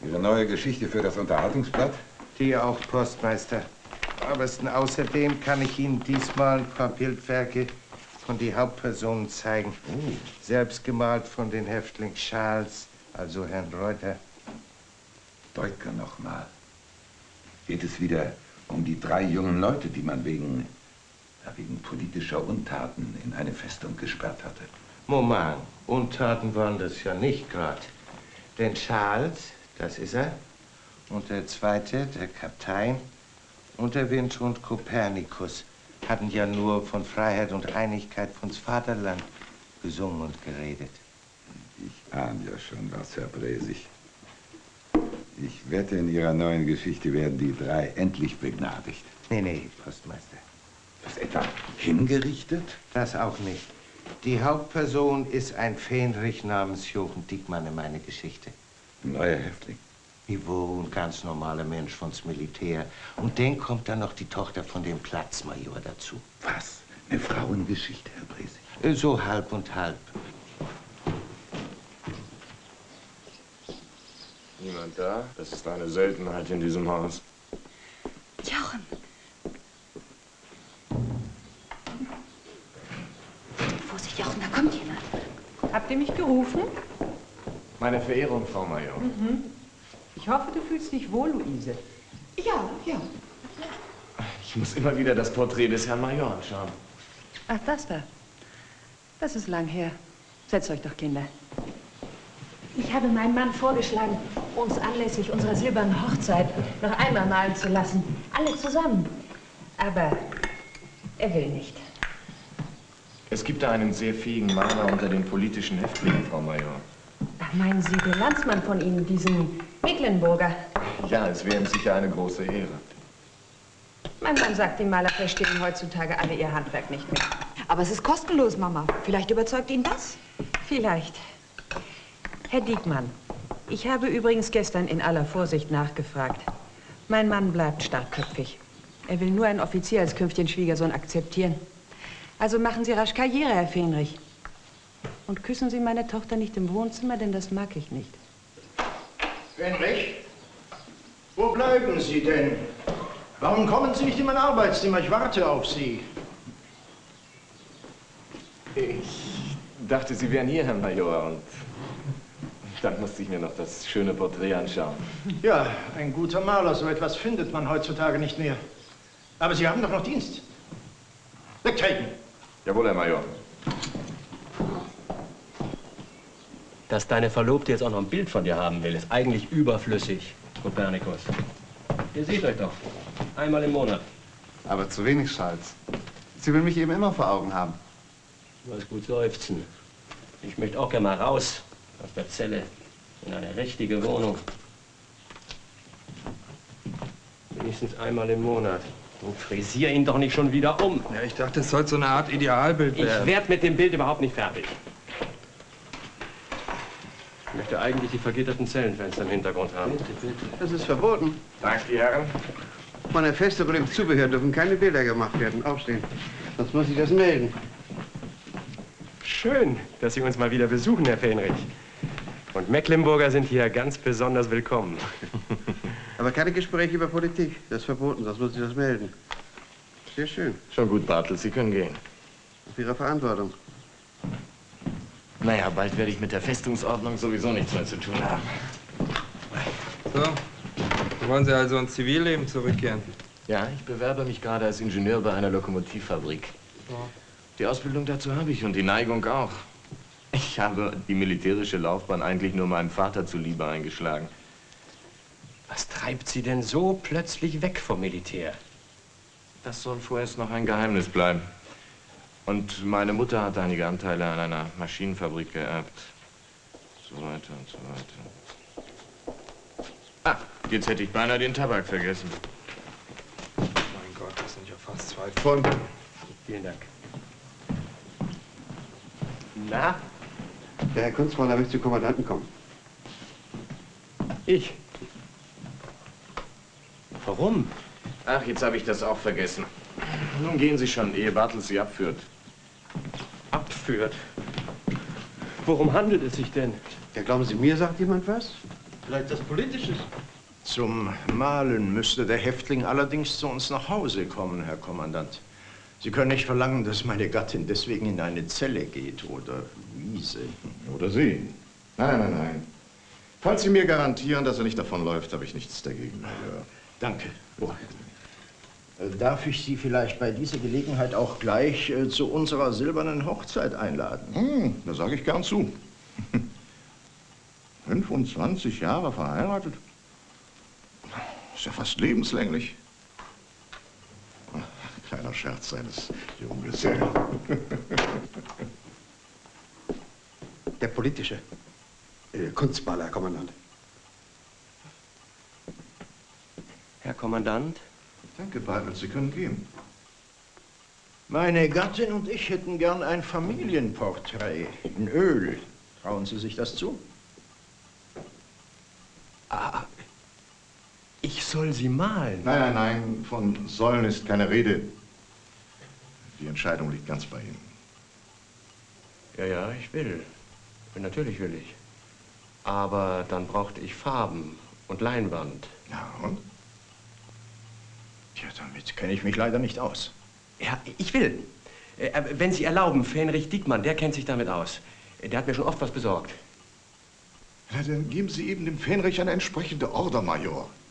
Ihre neue Geschichte für das Unterhaltungsblatt? Die auch, Postmeister. Aber außerdem kann ich Ihnen diesmal ein paar Bildwerke von die Hauptpersonen zeigen. Selbst gemalt von den Häftling Charles, also Herrn Reuter. Deutger nochmal. Geht es wieder um die 3 jungen Leute, die man wegen politischer Untaten in eine Festung gesperrt hatte? Moment, Untaten waren das ja nicht gerade. Denn Charles, das ist er, und der zweite, der Kapitän, und der Windhund Kopernikus hatten ja nur von Freiheit und Einigkeit von's Vaterland gesungen und geredet. Ich ahne ja schon was, Herr Bresig. Ich wette, in Ihrer neuen Geschichte werden die 3 endlich begnadigt. Nee, Postmeister. Was etwa hingerichtet? Das auch nicht. Die Hauptperson ist ein Fähnrich namens Jochen Diekmann in meiner Geschichte. Ein neuer Häftling. Niveau, ein ganz normaler Mensch von's Militär. Und dann kommt dann noch die Tochter von dem Platzmajor dazu. Was? Eine Frauengeschichte, Herr Bresig? So halb und halb. Niemand da? Das ist eine Seltenheit in diesem Haus. Jochen. Vorsicht, Jochen, da kommt jemand. Habt ihr mich gerufen? Meine Verehrung, Frau Major. Ich hoffe, du fühlst dich wohl, Luise. Ja. Ich muss immer wieder das Porträt des Herrn Major anschauen. Ach, das da. Das ist lang her. Setzt euch doch, Kinder. Ich habe meinem Mann vorgeschlagen, uns anlässlich unserer silbernen Hochzeit noch einmal malen zu lassen. Alle zusammen. Aber er will nicht. Es gibt da einen sehr fähigen Maler unter den politischen Häftlingen, Frau Major. Ach, meinen Sie, der Landsmann von Ihnen, diesen Mecklenburger? Ja, es wäre ihm sicher eine große Ehre. Mein Mann sagt, die Maler verstehen heutzutage alle ihr Handwerk nicht mehr. Aber es ist kostenlos, Mama. Vielleicht überzeugt ihn das? Vielleicht. Herr Diekmann, ich habe übrigens gestern in aller Vorsicht nachgefragt. Mein Mann bleibt starkköpfig. Er will nur einen Offizier als künftigen Schwiegersohn akzeptieren. Also machen Sie rasch Karriere, Herr Fähnrich. Und küssen Sie meine Tochter nicht im Wohnzimmer, denn das mag ich nicht. Fähnrich, wo bleiben Sie denn? Warum kommen Sie nicht in mein Arbeitszimmer? Ich warte auf Sie. Ich dachte, Sie wären hier, Herr Major, und dann musste ich mir noch das schöne Porträt anschauen. Ja, ein guter Maler, so etwas findet man heutzutage nicht mehr. Aber Sie haben doch noch Dienst. Wegtreten! Jawohl, Herr Major. Dass deine Verlobte jetzt auch noch ein Bild von dir haben will, ist eigentlich überflüssig, Kopernikus. Ihr seht euch doch. Einmal im Monat. Aber zu wenig, Charles. Sie will mich eben immer vor Augen haben. Du wirst gut seufzen. Ich möchte auch gerne mal raus aus der Zelle in eine richtige Wohnung. Wenigstens einmal im Monat. Und frisier ihn doch nicht schon wieder um. Ja, ich dachte, es soll so eine Art Idealbild werden. Ich werde mit dem Bild überhaupt nicht fertig. Ich möchte eigentlich die vergitterten Zellenfenster im Hintergrund haben. Bitte. Das ist verboten. Danke, die Herren. Von der Festung und dem Zubehör dürfen keine Bilder gemacht werden. Aufstehen. Sonst muss ich das melden. Schön, dass Sie uns mal wieder besuchen, Herr Fähnrich. Und Mecklenburger sind hier ganz besonders willkommen. Aber keine Gespräche über Politik. Das ist verboten, sonst muss ich das melden. Sehr schön. Schon gut, Bartels, Sie können gehen. Auf Ihrer Verantwortung. Naja, bald werde ich mit der Festungsordnung sowieso nichts mehr zu tun haben. So, wollen Sie also ins Zivilleben zurückkehren? Ja, ich bewerbe mich gerade als Ingenieur bei einer Lokomotivfabrik. Ja. Die Ausbildung dazu habe ich und die Neigung auch. Ich habe die militärische Laufbahn eigentlich nur meinem Vater zuliebe eingeschlagen. Was treibt Sie denn so plötzlich weg vom Militär? Das soll vorerst noch ein Geheimnis bleiben. Und meine Mutter hat einige Anteile an einer Maschinenfabrik geerbt. So weiter und so weiter. Ah, jetzt hätte ich beinahe den Tabak vergessen. Mein Gott, das sind ja fast 2 Pfund. Vielen Dank. Na? Der Herr Kunstmaler möchte zum Kommandanten kommen. Ich? Warum? Ach, jetzt habe ich das auch vergessen. Nun gehen Sie schon, ehe Bartels Sie abführt. Abführt? Worum handelt es sich denn? Ja, glauben Sie, mir sagt jemand was? Vielleicht das Politische. Zum Malen müsste der Häftling allerdings zu uns nach Hause kommen, Herr Kommandant. Sie können nicht verlangen, dass meine Gattin deswegen in eine Zelle geht, oder Luise. Oder Sie. Nein. Falls Sie mir garantieren, dass er nicht davonläuft, habe ich nichts dagegen, Major. Danke. Darf ich Sie vielleicht bei dieser Gelegenheit auch gleich zu unserer silbernen Hochzeit einladen? Da sage ich gern zu. 25 Jahre verheiratet? Ist ja fast lebenslänglich. Kleiner Scherz seines Junggesellen. Der politische Kunstmaler, Herr Kommandant. Herr Kommandant? Danke, Bartels, Sie können gehen. Meine Gattin und ich hätten gern ein Familienporträt in Öl. Trauen Sie sich das zu? Ich soll sie malen. Nein, von sollen ist keine Rede. Die Entscheidung liegt ganz bei Ihnen. Ja, ich will. Natürlich will ich. Aber dann brauchte ich Farben und Leinwand. Ja, und? Tja, damit kenne ich mich leider nicht aus. Ja, ich will. Wenn Sie erlauben, Fähnrich Diekmann, der kennt sich damit aus. Der hat mir schon oft was besorgt. Na, dann geben Sie eben dem Fähnrich eine entsprechende Order, Major.